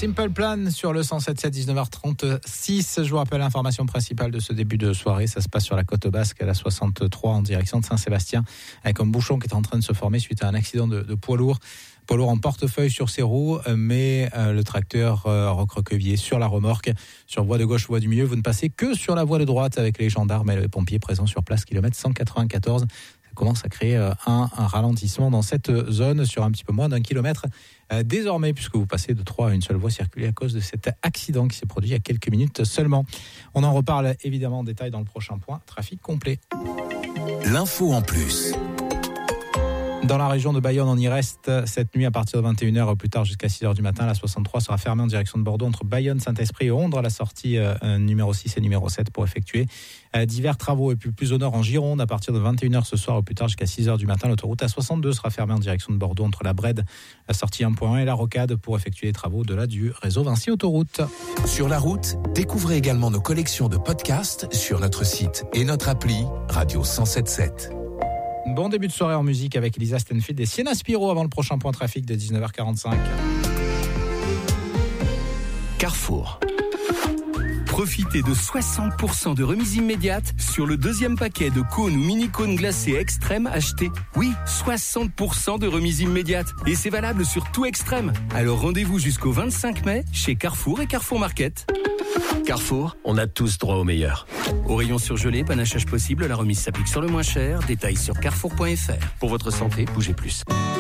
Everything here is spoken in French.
Simple Plan sur le 107.7, 19h36. Je vous rappelle l'information principale de ce début de soirée. Ça se passe sur la côte basque, à la 63 en direction de Saint-Sébastien, avec un bouchon qui est en train de se former suite à un accident de poids lourd. Poids lourd en portefeuille sur ses roues, mais le tracteur recroquevillé sur la remorque. Sur voie de gauche, voie du milieu, vous ne passez que sur la voie de droite avec les gendarmes et les pompiers présents sur place, kilomètre 194. Ça commence à créer un ralentissement dans cette zone sur un petit peu moins d'1 kilomètre désormais, puisque vous passez de 3 à une seule voie circulée à cause de cet accident qui s'est produit il y a quelques minutes seulement. On en reparle évidemment en détail dans le prochain point. Trafic complet. L'info en plus. Dans la région de Bayonne, on y reste cette nuit à partir de 21h au plus tard jusqu'à 6h du matin. La 63 sera fermée en direction de Bordeaux entre Bayonne, Saint-Esprit et Ondres. La sortie numéro 6 et numéro 7 pour effectuer divers travaux. Et puis plus au nord en Gironde, à partir de 21h ce soir au plus tard jusqu'à 6h du matin. L'autoroute A62 sera fermée en direction de Bordeaux entre la Brède, la sortie 1.1 et la Rocade pour effectuer les travaux au-delà du réseau Vinci Autoroute. Sur la route, découvrez également nos collections de podcasts sur notre site et notre appli Radio 107.7. Bon début de soirée en musique avec Elisa Stenfield et Sienna Spiro avant le prochain point trafic de 19h45. Carrefour. Profitez de 60% de remise immédiate sur le deuxième paquet de cônes ou mini-cônes glacés Extrême achetés. Oui, 60% de remise immédiate. Et c'est valable sur tout Extrême. Alors rendez-vous jusqu'au 25 mai chez Carrefour et Carrefour Market. Carrefour, on a tous droit au meilleur. Au rayon surgelé, panachage possible, la remise s'applique sur le moins cher. Détails sur carrefour.fr. Pour votre santé, bougez plus.